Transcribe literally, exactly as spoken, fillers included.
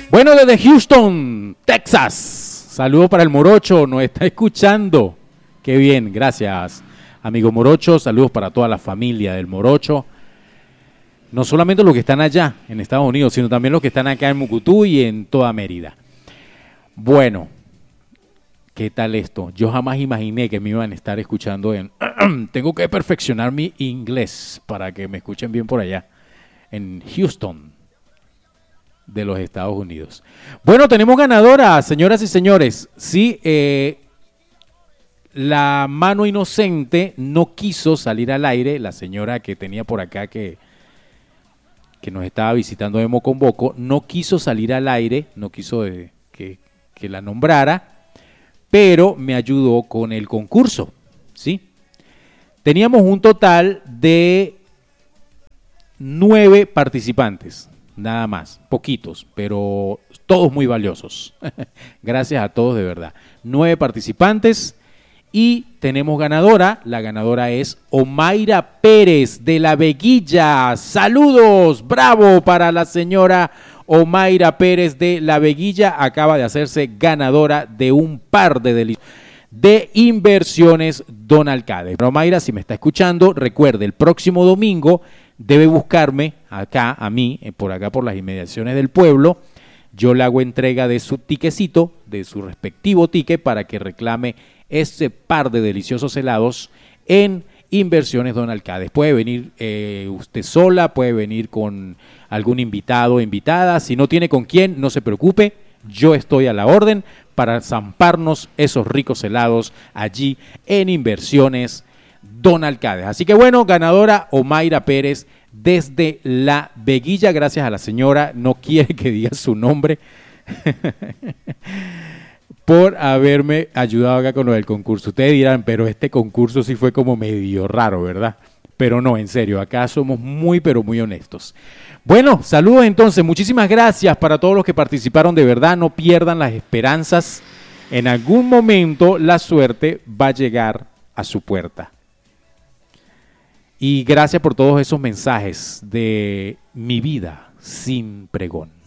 Bueno, desde Houston, Texas. Saludo para el Morocho, nos está escuchando. Qué bien, gracias, amigo Morocho. Saludos para toda la familia del Morocho. No solamente los que están allá en Estados Unidos, sino también los que están acá en Mucutú y en toda Mérida. Bueno, ¿qué tal esto? Yo jamás imaginé que me iban a estar escuchando en... Tengo que perfeccionar mi inglés para que me escuchen bien por allá, en Houston, de los Estados Unidos. Bueno, tenemos ganadora, señoras y señores. Sí, eh, la mano inocente no quiso salir al aire, la señora que tenía por acá que... que nos estaba visitando de Moco en Boco, no quiso salir al aire, no quiso eh, que, que la nombrara, pero me ayudó con el concurso, ¿sí? Teníamos un total de nueve participantes, nada más, poquitos, pero todos muy valiosos. Gracias a todos de verdad. Nueve participantes. Y tenemos ganadora, la ganadora es Omaira Pérez de La Veguilla. Saludos, bravo para la señora Omaira Pérez de La Veguilla. Acaba de hacerse ganadora de un par de delicios de Inversiones Don Alcade. Omaira, si me está escuchando, recuerde, el próximo domingo debe buscarme acá, a mí, por acá por las inmediaciones del pueblo. Yo le hago entrega de su tiquecito, de su respectivo ticket, para que reclame ese par de deliciosos helados en Inversiones Don Alcade. Puede venir eh, usted sola, puede venir con algún invitado o invitada. Si no tiene con quién, no se preocupe. Yo estoy a la orden para zamparnos esos ricos helados allí en Inversiones Don Alcade. Así que bueno, ganadora Omaira Pérez desde La Veguilla. Gracias a la señora, no quiere que diga su nombre, por haberme ayudado acá con lo del concurso. Ustedes dirán, pero este concurso sí fue como medio raro, ¿verdad? Pero no, en serio, acá somos muy, pero muy honestos. Bueno, saludos entonces, muchísimas gracias para todos los que participaron, de verdad, no pierdan las esperanzas. En algún momento la suerte va a llegar a su puerta. Y gracias por todos esos mensajes de mi vida sin pregón.